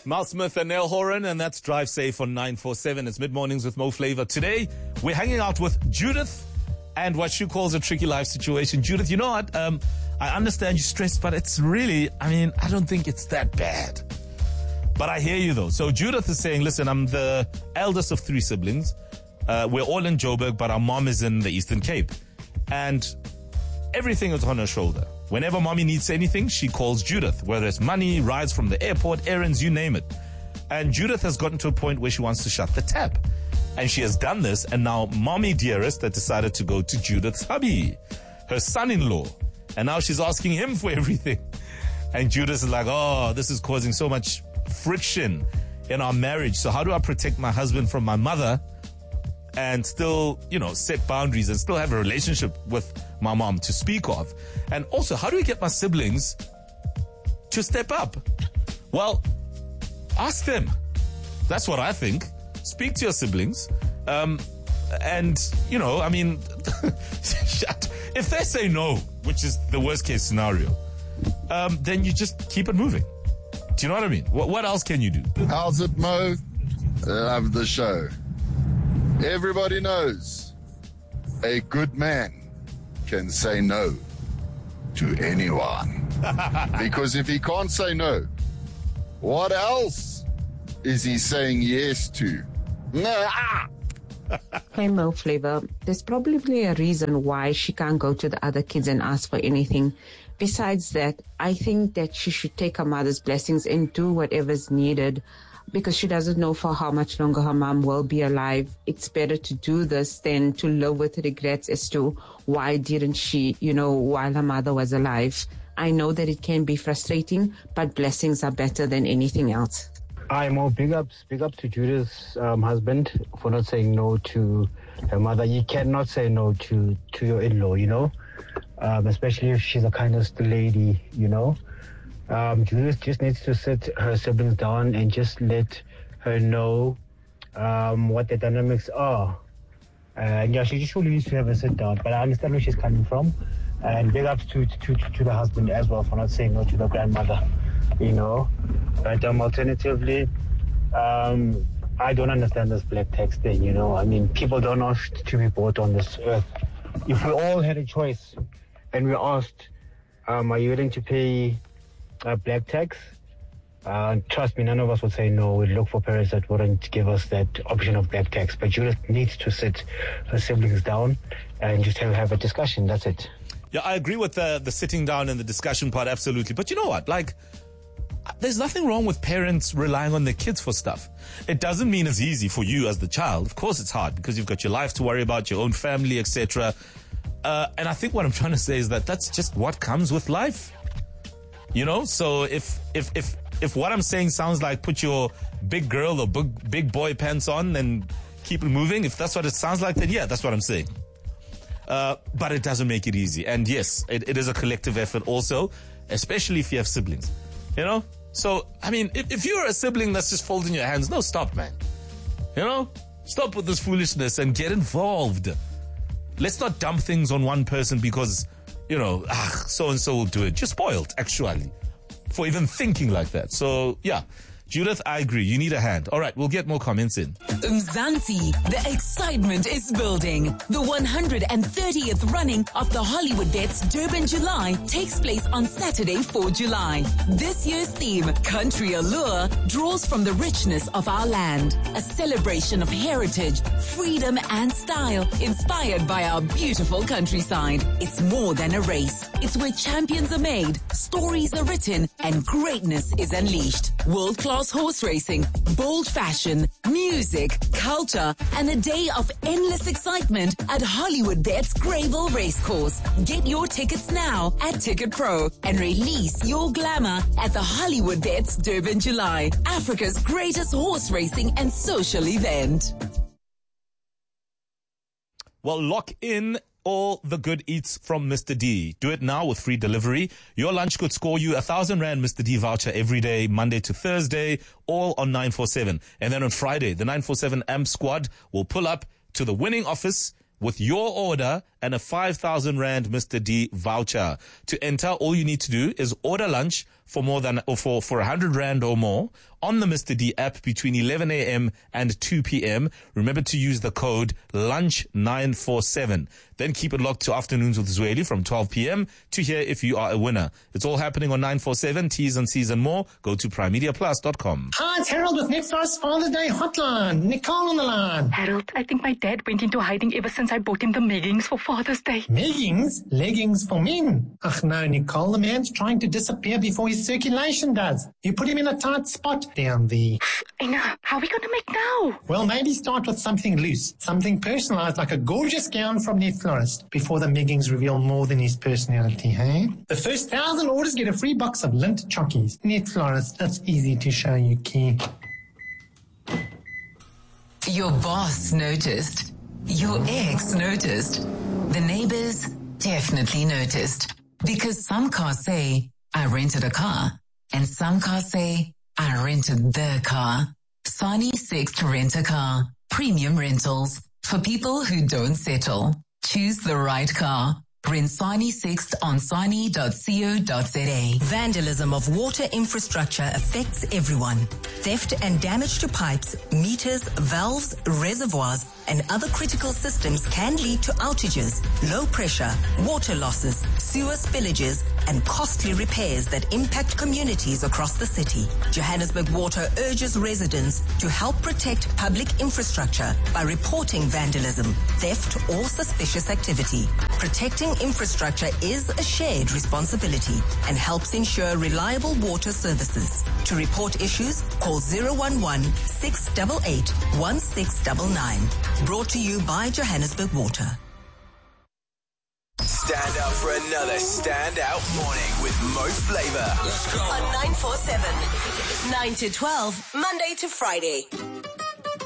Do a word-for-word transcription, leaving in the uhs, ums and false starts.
Mal Smith and Neil Horan, and that's Drive Safe on nine four seven. It's mid-mornings with Mo Flavor. Today, we're hanging out with Judith and what she calls a tricky life situation. Judith, you know what? Um, I understand you're stressed, but it's really, I mean, I don't think it's that bad. But I hear you, though. So Judith is saying, listen, I'm the eldest of three siblings. Uh, we're all in Joburg, but our mom is in the Eastern Cape. And everything is on her shoulder. Whenever mommy needs anything, she calls Judith, whether it's money, rides from the airport, errands, you name it. And Judith has gotten to a point where she wants to shut the tap. And she has done this, and now mommy dearest has decided to go to Judith's hubby, her son-in-law. And now she's asking him for everything. And Judith is like, oh, this is causing so much friction in our marriage. So how do I protect my husband from my mother and still, you know, set boundaries and still have a relationship with my mom to speak of? And also, how do we get my siblings to step up? Well, ask them. That's what I think. Speak to your siblings. Um, and, you know, I mean, if they say no, which is the worst case scenario, um, then you just keep it moving. Do you know what I mean? What, what else can you do? How's it, Mo? Love the show. Everybody knows a good man can say no to anyone. Because if he can't say no, what else is he saying yes to? Hey, Mo Flavor, there's probably a reason why she can't go to the other kids and ask for anything. Besides that, I think that she should take her mother's blessings and do whatever's needed, because she doesn't know for how much longer her mom will be alive. It's better to do this than to live with regrets as to why didn't she, you know, while her mother was alive. I know that it can be frustrating, but blessings are better than anything else. I'm more big ups, big ups to Judith's um, husband for not saying no to her mother. You cannot say no to, to your in-law, you know, um, especially if she's the kindest lady, you know. Um, Judith just needs to sit her siblings down and just let her know um, what the dynamics are. And yeah, she just really needs to have a sit down. But I understand where she's coming from. And big ups to, to, to, to the husband as well for not saying no to the grandmother, you know. But um, alternatively, um, I don't understand this black tax thing, you know. I mean, people don't ask to be bought on this earth. If we all had a choice and we asked, um, are you willing to pay Uh, black tax? Uh, trust me, none of us would say no. We'd look for parents that wouldn't give us that option of black tax. But Judith needs to sit her siblings down and just have, have a discussion. That's it. Yeah, I agree with the, the sitting down and the discussion part, absolutely. But you know what? Like, there's nothing wrong with parents relying on their kids for stuff. It doesn't mean it's easy for you as the child. Of course it's hard because you've got your life to worry about, your own family, et cetera. Uh, and I think what I'm trying to say is that that's just what comes with life. You know, so if, if, if, if what I'm saying sounds like put your big girl or big, big boy pants on and keep it moving, if that's what it sounds like, then yeah, that's what I'm saying. Uh, but it doesn't make it easy. And yes, it, it is a collective effort also, especially if you have siblings, you know? So, I mean, if, if you're a sibling that's just folding your hands, no, stop, man. You know, stop with this foolishness and get involved. Let's not dump things on one person because, you know, ah, so-and-so will do it. You're spoiled, actually, for even thinking like that. So, yeah. Judith, I agree. You need a hand. All right, we'll get more comments in. Mzansi, the excitement is building. The one hundred thirtieth running of the Hollywood Bets Durban July takes place on Saturday, the fourth of July. This year's theme, Country Allure, draws from the richness of our land. A celebration of heritage, freedom and style, inspired by our beautiful countryside. It's more than a race. It's where champions are made, stories are written, and greatness is unleashed. World-class horse racing, bold fashion, music, culture, and a day of endless excitement at Hollywood Bets Greyville Racecourse. Get your tickets now at Ticket Pro and release your glamour at the Hollywood Bets Durban July, Africa's greatest horse racing and social event. Well, lock in all the good eats from Mister D. Do it now with free delivery. Your lunch could score you a thousand rand Mister D voucher every day, Monday to Thursday, all on nine four seven. And then on Friday, the nine four seven A M P squad will pull up to the winning office with your order and a five thousand rand Mister D voucher. To enter, all you need to do is order lunch for more than, or for, for one hundred rand or more on the Mister D app between eleven a.m. and two p.m. Remember to use the code lunch nine four seven. Then keep it locked to Afternoons with Zweli from twelve p.m. to hear if you are a winner. It's all happening on nine four seven. T's and C's and more. Go to prime media plus dot com. Hi, it's Harold with Netflix Father's Day Hotline. Nicole on the line. Harold, I think my dad went into hiding ever since I bought him the leggings for Father's Day. Leggings? Leggings for men? Ach no, Nicole, the man's trying to disappear before his circulation does. You put him in a tight spot down there. I know. How are we going to make now? Well, maybe start with something loose, something personalized like a gorgeous gown from Net Florist before the meggings reveal more than his personality, hey? The first thousand orders get a free box of lint chockies. Net Florist, that's easy to show you care. Your boss noticed. Your ex noticed. The neighbors definitely noticed. Because some cars say, I rented a car. And some cars say, I rented the car. Sani Sixt Rent a Car. Premium rentals. For people who don't settle. Choose the right car. Rent Sani Sixt on sani dot co dot za. Vandalism of water infrastructure affects everyone. Theft and damage to pipes, meters, valves, reservoirs, and other critical systems can lead to outages, low pressure, water losses, sewer spillages, and costly repairs that impact communities across the city. Johannesburg Water urges residents to help protect public infrastructure by reporting vandalism, theft, or suspicious activity. Protecting infrastructure is a shared responsibility and helps ensure reliable water services. To report issues, call zero one one, six eight eight, one six nine nine. Brought to you by Johannesburg Water. Stand up for another standout morning with Mo Flava. On nine four seven, nine to twelve, Monday to Friday.